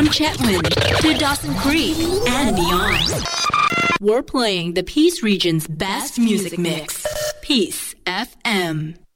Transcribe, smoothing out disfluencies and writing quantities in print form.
From Chetwynd to Dawson Creek and beyond. We're playing the Peace region's best music mix. Peace FM.